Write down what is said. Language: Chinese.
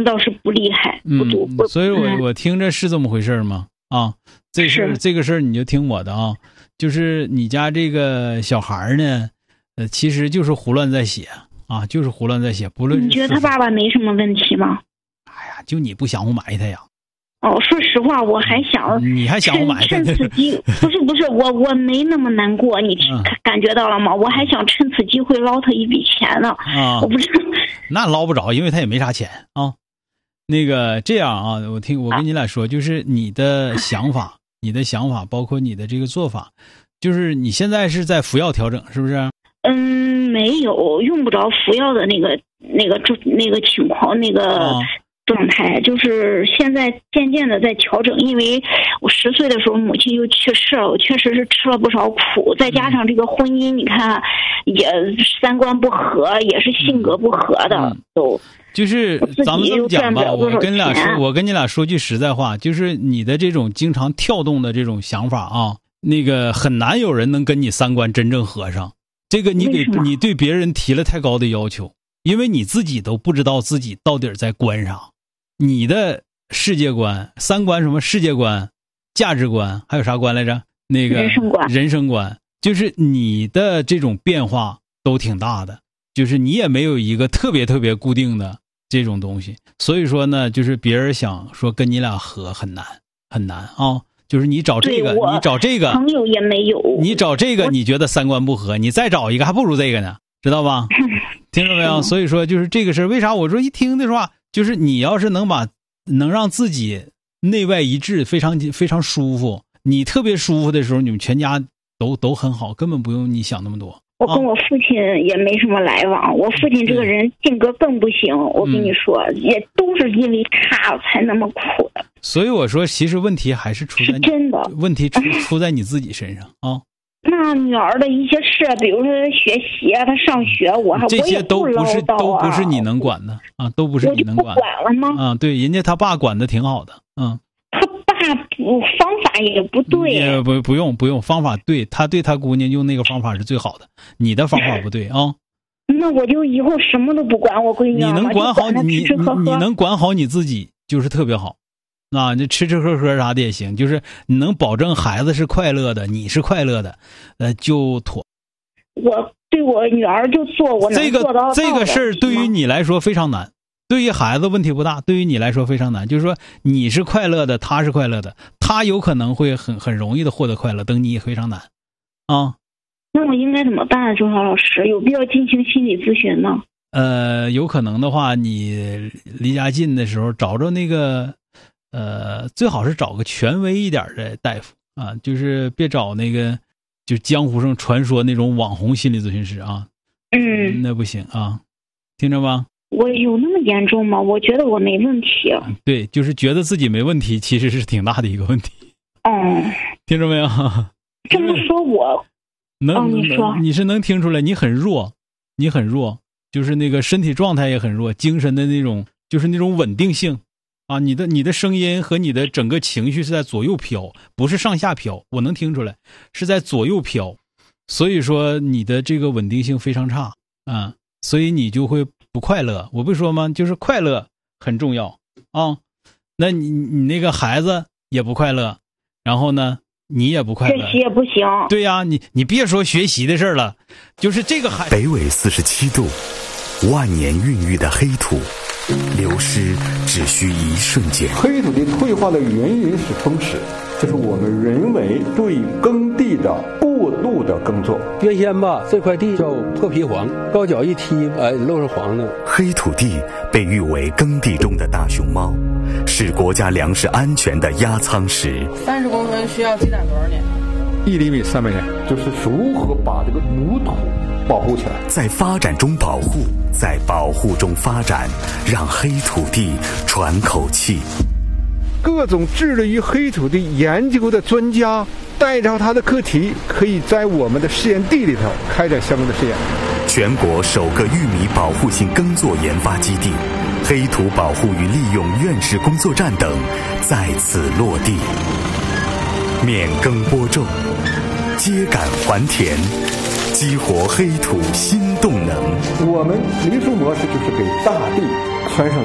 倒是不厉害，不多。 所以我听着是这么回事吗？啊，这个事儿你就听我的啊，就是你家这个小孩呢，其实就是胡乱在写啊，就是胡乱在写，不论你觉得他爸爸没什么问题吗？ 哎呀，就你不想我埋他呀。 哦，说实话，我还想， 你还想我埋汰？ 趁此机不是，我没那么难过，你感觉到了吗？我还想趁此机会捞他一笔钱呢。 啊， 我不知道。 那捞不着，因为他也没啥钱啊。那个这样啊，我跟你俩说，就是你的想法，包括你的这个做法，就是你现在是在服药调整，是不是？ 没有，用不着服药的那个情况，那个。状态就是现在渐渐的在调整，因为我10岁的时候母亲就去世了，我确实是吃了不少苦，再加上这个婚姻，你看也三观不合，也是性格不合的，都就是咱们这么讲吧，我跟你俩说句实在话，就是你的这种经常跳动的这种想法啊，那个很难有人能跟你三观真正合上，这个你对别人提了太高的要求，因为你自己都不知道自己到底在观啥。你的世界观、三观什么世界观、价值观，还有啥观来着？那个人生观，就是你的这种变化都挺大的，就是你也没有一个特别固定的这种东西，所以说呢，就是别人想说跟你俩合很难啊。就是你找这个，你找这个朋友也没有， 你找这个你觉得三观不合，你再找一个还不如这个呢，知道吧？听着没有？所以说就是这个事儿，为啥我说一听的话，就是你要是能让自己内外一致，非常舒服，你特别舒服的时候，你们全家都很好，根本不用你想那么多。 我跟我父亲也没什么来往，我父亲这个人性格更不行，我跟你说，也都是因为他才那么苦的。 所以我说，其实问题还是出在真的， 问题出在你自己身上啊。 那女儿的一些事，比如说学习啊，她上学， 这些都不是你能管的啊，都不是你能管的。 我就不管了吗？ 啊，对，人家他爸管的挺好的， 他爸方法也不对， 也不用方法对，他对他姑娘用那个方法是最好的，你的方法不对啊。 那我就以后什么都不管我闺女了， 你能管好你能管好你自己就是特别好。啊，这吃吃喝喝啥的也行，就是你能保证孩子是快乐的，你是快乐的，就妥。 我对我女儿就做我能做到的。 这个事儿对于你来说非常难，对于孩子问题不大，对于你来说非常难。就是说你是快乐的，他是快乐的，他有可能会很容易的获得快乐，等你也非常难啊。 那我应该怎么办啊，周晓老师？有必要进行心理咨询吗？ 有可能的话，你离家近的时候找着那个。最好是找个权威一点的大夫啊，就是别找那个就江湖上传说那种网红心理咨询师啊。那不行啊，听着吗？我有那么严重吗？我觉得我没问题。 对，就是觉得自己没问题，其实是挺大的一个问题。听着没有？ 这么说我你是能听出来，你很弱，就是那个身体状态也很弱，精神的那种就是那种稳定性。啊，你的声音和你的整个情绪是在左右飘，不是上下飘，我能听出来，是在左右飘，所以说你的这个稳定性非常差啊，所以你就会不快乐。我不说吗？就是快乐很重要啊。那你那个孩子也不快乐，然后呢，你也不快乐， 学习也不行。 对呀，你别说学习的事了，就是这个孩子。 北纬47度，万年孕育的黑土。流失只需一瞬间。 黑土地退化的原因是风蚀，这是我们人为对耕地的过度的耕作。 原先吧，这块地叫破皮黄，高脚一踢，露是黄的。 黑土地被誉为耕地中的大熊猫，是国家粮食安全的压舱石。 30公分需要积攒多少年 ？1厘米300年。就是如何把这个泥土保护起来， 在发展中保护，在保护中发展，让黑土地喘口气。 各种致力于黑土地研究的专家带着他的课题，可以在我们的试验地里头开展相关的试验。 全国首个玉米保护性耕作研发基地、黑土保护与利用院士工作站等在此落地，免耕播种，秸秆还田，激活黑土新动能。 我们林树模式就是给大地穿上